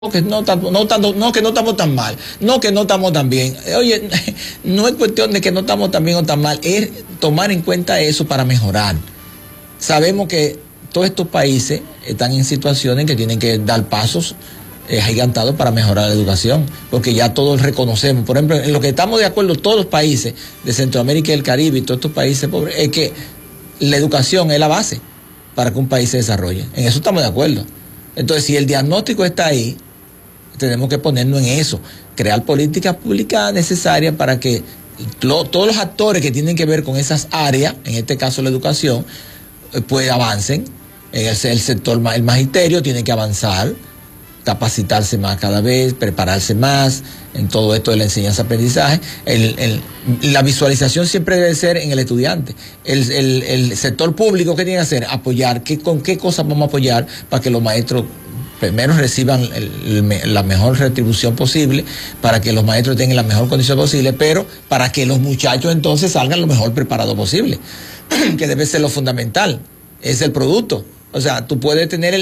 que no estamos tan mal, no que no estamos tan bien. Oye, no es cuestión de que no estamos tan bien o tan mal, es tomar en cuenta eso para mejorar. Sabemos que todos estos países están en situaciones que tienen que dar pasos gigantados para mejorar la educación, porque ya todos reconocemos, por ejemplo, en lo que estamos de acuerdo todos los países de Centroamérica y el Caribe y todos estos países pobres, es que la educación es la base para que un país se desarrolle. En eso estamos de acuerdo. Entonces, si el diagnóstico está ahí, tenemos que ponernos en eso, crear políticas públicas necesarias para que todos los actores que tienen que ver con esas áreas, en este caso la educación, pues avancen. El sector, el magisterio tiene que avanzar, capacitarse más cada vez, prepararse más en todo esto de la enseñanza-aprendizaje. La visualización siempre debe ser en el estudiante. El sector público, ¿qué tiene que hacer? Apoyar. ¿Con qué cosas vamos a apoyar para que los maestros primero reciban la mejor retribución posible, para que los maestros tengan la mejor condición posible, pero para que los muchachos entonces salgan lo mejor preparados posible, que debe ser lo fundamental, es el producto. O sea, tú puedes tener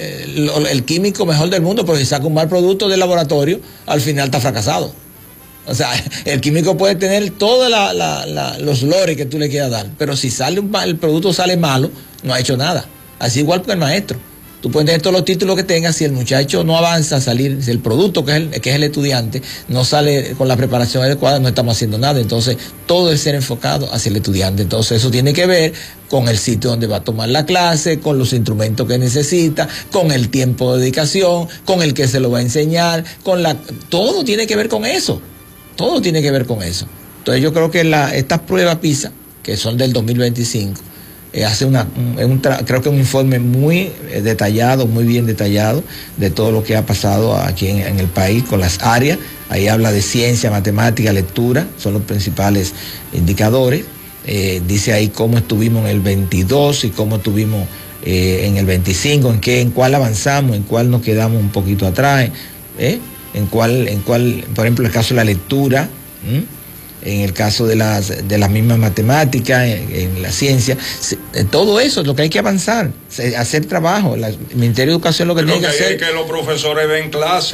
el químico mejor del mundo, pero si saca un mal producto del laboratorio, al final está fracasado. O sea, el químico puede tener todos los lores que tú le quieras dar, pero si el producto sale malo, no ha hecho nada. Así igual con el maestro. Tú puedes tener todos los títulos que tengas, si el muchacho no avanza a salir, si el producto que es el estudiante no sale con la preparación adecuada, no estamos haciendo nada. Entonces, todo es ser enfocado hacia el estudiante. Entonces, eso tiene que ver con el sitio donde va a tomar la clase, con los instrumentos que necesita, con el tiempo de dedicación, con el que se lo va a enseñar, todo tiene que ver con eso. Todo tiene que ver con eso. Entonces, yo creo que estas pruebas PISA, que son del 2025, hace creo que un informe muy detallado, muy bien detallado de todo lo que ha pasado aquí en el país con las áreas. Ahí habla de ciencia, matemática, lectura, son los principales indicadores. Dice ahí cómo estuvimos en el 22 y cómo estuvimos en el 25, en cuál avanzamos, en cuál nos quedamos un poquito atrás, en cuál, por ejemplo, el caso de la lectura, en el caso de las mismas matemáticas, en la ciencia, todo eso es lo que hay que avanzar, hacer trabajo. El Ministerio de Educación lo que tiene que hacer es que los profesores ven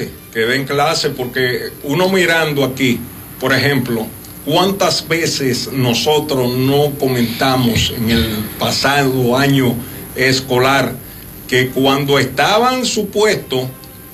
clase, porque uno mirando aquí, por ejemplo, ¿cuántas veces nosotros no comentamos en el pasado año escolar que cuando estaban supuestos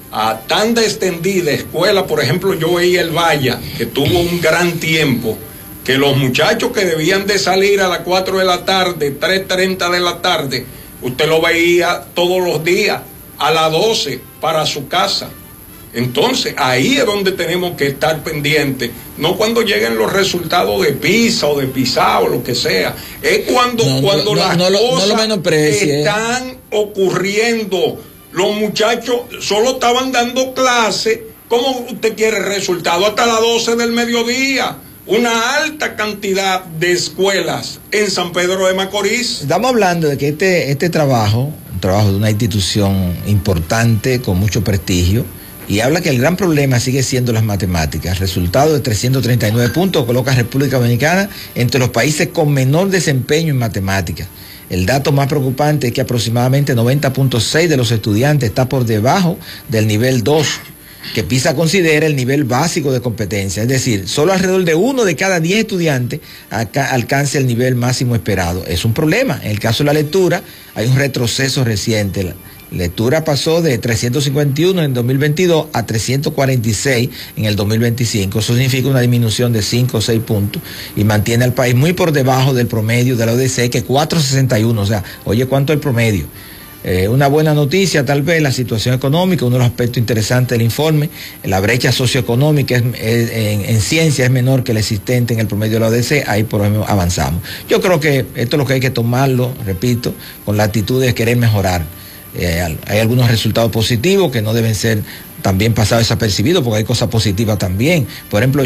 a tan extendida escuela, por ejemplo, yo veía el Valla, que tuvo un gran tiempo, que los muchachos que debían de salir a las 4 de la tarde, 3:30 de la tarde, usted lo veía todos los días a las 12 para su casa? Entonces, ahí es donde tenemos que estar pendientes, no cuando lleguen los resultados de PISA o de PISA o lo que sea, es cuando las cosas están ocurriendo. Los muchachos solo estaban dando clase. ¿Cómo usted quiere resultado? Hasta las 12 del mediodía. Una alta cantidad de escuelas en San Pedro de Macorís. Estamos hablando de que este trabajo, un trabajo de una institución importante, con mucho prestigio, y habla que el gran problema sigue siendo las matemáticas. Resultado de 339 puntos coloca a República Dominicana entre los países con menor desempeño en matemáticas. El dato más preocupante es que aproximadamente 90.6 de los estudiantes está por debajo del nivel 2, que PISA considera el nivel básico de competencia. Es decir, solo alrededor de 1 de cada 10 estudiantes alcanza el nivel máximo esperado. Es un problema. En el caso de la lectura, hay un retroceso reciente. La lectura pasó de 351 en 2022 a 346 en el 2025. Eso significa una disminución de 5 o 6 puntos y mantiene al país muy por debajo del promedio de la ODC, que es 461. O sea, oye, ¿cuánto es el promedio? Una buena noticia, tal vez, la situación económica, uno de los aspectos interesantes del informe. La brecha socioeconómica en ciencia es menor que la existente en el promedio de la ODC. Ahí por ejemplo avanzamos. Yo creo que esto es lo que hay que tomarlo, repito, con la actitud de querer mejorar. Hay algunos resultados positivos que no deben ser también pasados desapercibidos, porque hay cosas positivas también. Por ejemplo,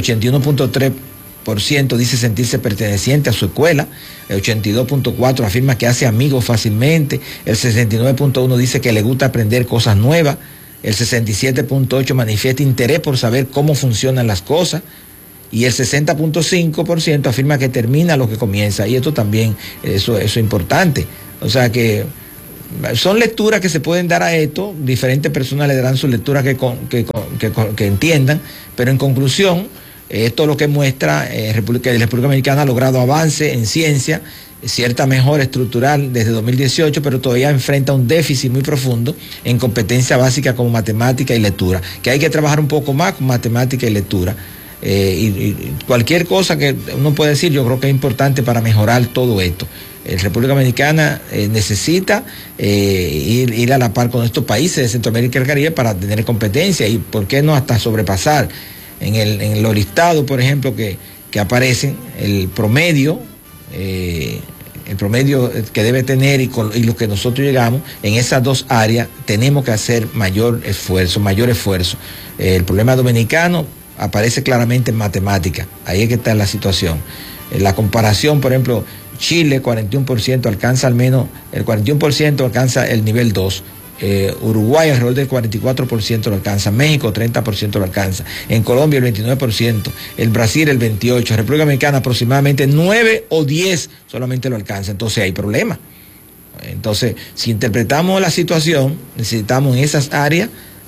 81.3% dice sentirse perteneciente a su escuela, el 82.4% afirma que hace amigos fácilmente, el 69.1% dice que le gusta aprender cosas nuevas, el 67.8% manifiesta interés por saber cómo funcionan las cosas, y el 60.5% afirma que termina lo que comienza, y esto también, eso es importante. O sea que son lecturas que se pueden dar a esto, diferentes personas le darán sus lecturas que entiendan, pero en conclusión, esto lo que muestra que la República Dominicana ha logrado avance en ciencia, cierta mejora estructural desde 2018, pero todavía enfrenta un déficit muy profundo en competencias básicas como matemática y lectura, que hay que trabajar un poco más con matemática y lectura. Y cualquier cosa que uno puede decir, yo creo que es importante para mejorar todo esto. La República Dominicana necesita ir a la par con estos países de Centroamérica y el Caribe para tener competencia y, ¿por qué no hasta sobrepasar? En los listados, por ejemplo, que aparecen, el promedio que debe tener y lo que nosotros llegamos, en esas dos áreas tenemos que hacer mayor esfuerzo. El problema dominicano aparece claramente en matemática, ahí es que está la situación. La comparación, por ejemplo, Chile 41% alcanza al menos, el 41% alcanza el nivel 2, Uruguay alrededor del 44% lo alcanza, México 30% lo alcanza, en Colombia el 29%, el Brasil el 28%, República Dominicana aproximadamente 9 o 10 solamente lo alcanza, entonces hay problema. Entonces, si interpretamos la situación, necesitamos en esas áreas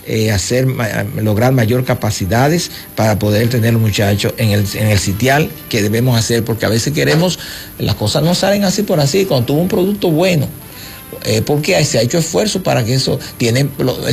lograr mayor capacidades para poder tener los muchachos en el sitial que debemos hacer, porque a veces queremos, las cosas no salen así por así, cuando tuvo un producto bueno, porque se ha hecho esfuerzo para que eso tiene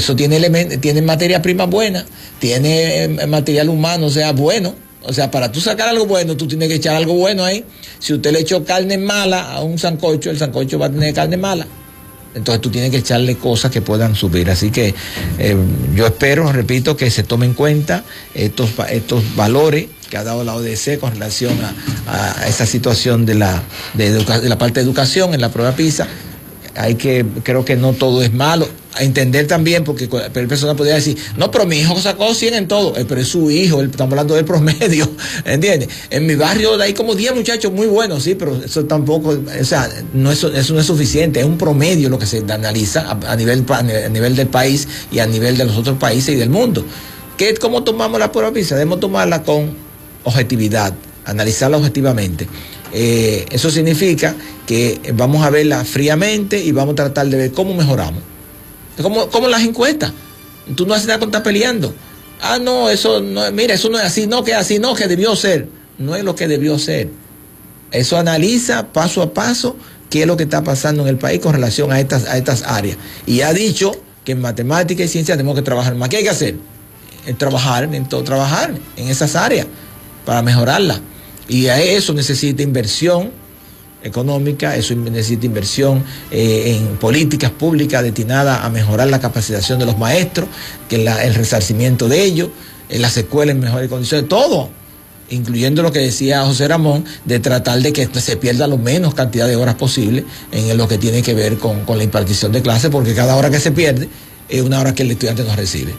materia prima buena, tiene material humano, o sea, bueno. O sea, para tú sacar algo bueno, tú tienes que echar algo bueno ahí. Si usted le echó carne mala a un sancocho, el sancocho va a tener carne mala. Entonces tú tienes que echarle cosas que puedan subir. Así que yo espero, repito, que se tomen en cuenta estos valores que ha dado la ODC con relación a esa situación de la parte de educación en la prueba PISA. Creo que no todo es malo. A entender también, porque el persona podría decir, no, pero mi hijo sacó 100 en todo, pero es su hijo, estamos hablando del promedio, ¿entiendes? En mi barrio hay como 10 muchachos muy buenos, sí, pero eso tampoco, o sea, eso no es suficiente, es un promedio lo que se analiza a nivel del país y a nivel de los otros países y del mundo. ¿Cómo tomamos la prueba PISA? Debemos tomarla con objetividad, analizarla objetivamente. Eso significa que vamos a verla fríamente y vamos a tratar de ver cómo mejoramos. Como las encuestas. Tú no haces nada cuando estás peleando. No, eso no, mira, eso no es así, no, que así, no, que debió ser. No es lo que debió ser. Eso analiza paso a paso qué es lo que está pasando en el país con relación a estas áreas. Y ha dicho que en matemática y ciencia tenemos que trabajar más. ¿Qué hay que hacer? Trabajar en esas áreas para mejorarlas. Y a eso necesita inversión económica, eso necesita inversión en políticas públicas destinadas a mejorar la capacitación de los maestros, que el resarcimiento de ellos, en las escuelas en mejores condiciones, todo, incluyendo lo que decía José Ramón, de tratar de que se pierda lo menos cantidad de horas posible en lo que tiene que ver con la impartición de clases, porque cada hora que se pierde es una hora que el estudiante no recibe.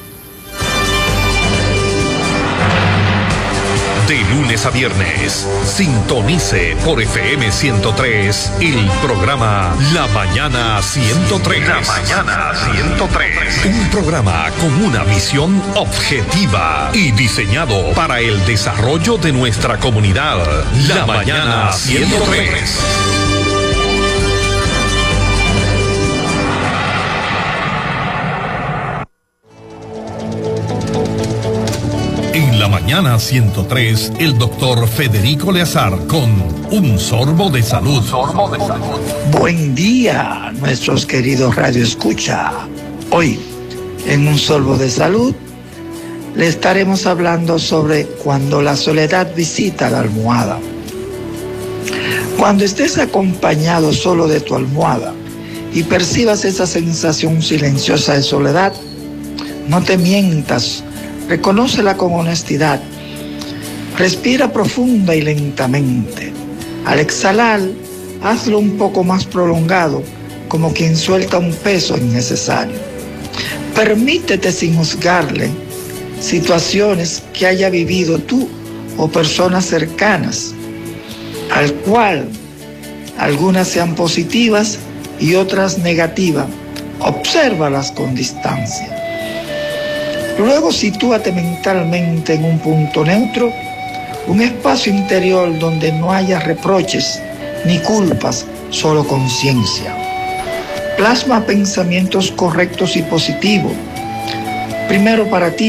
De lunes a viernes, sintonice por FM 103 el programa La Mañana 103. La Mañana 103. Un programa con una visión objetiva y diseñado para el desarrollo de nuestra comunidad. La Mañana 103. En la mañana 103, el doctor Federico Leazar con Un Sorbo de Salud. Buen día, nuestros queridos Radio Escucha. Hoy, en Un Sorbo de Salud, le estaremos hablando sobre cuando la soledad visita la almohada. Cuando estés acompañado solo de tu almohada y percibas esa sensación silenciosa de soledad, no te mientas. Reconócela con honestidad. Respira profunda y lentamente. Al exhalar, hazlo un poco más prolongado, como quien suelta un peso innecesario. Permítete, sin juzgarle, situaciones que haya vivido tú o personas cercanas, al cual algunas sean positivas y otras negativas. Obsérvalas con distancia. Luego sitúate mentalmente en un punto neutro, un espacio interior donde no haya reproches ni culpas, solo conciencia. Plasma pensamientos correctos y positivos. Primero para ti.